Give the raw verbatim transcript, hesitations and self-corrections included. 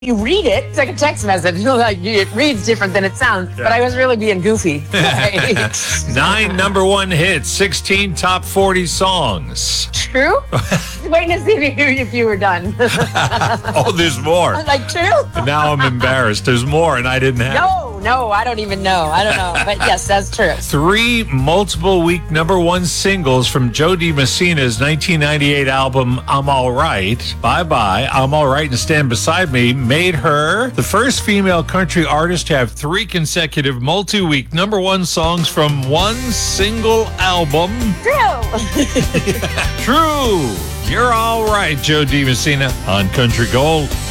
you read it, it's like a text message. Like it reads different than it sounds, Yeah. but I was really being goofy. Nine number one hits, sixteen top forty songs. True? Waiting to see if you, if you were done. Oh, there's more. I'm like, true? Now I'm embarrassed. There's more, and I didn't have it. No, no, I don't even know. I don't know. But yes, that's true. Three multiple week number one singles from Joe DiMessina's nineteen ninety-eight album, I'm All Right. Bye Bye, I'm All Right, and Stand Beside Me made her the first female country artist to have three consecutive multi-week number one songs from one single album. True. True. You're all right, Joe DiMessina on Country Gold.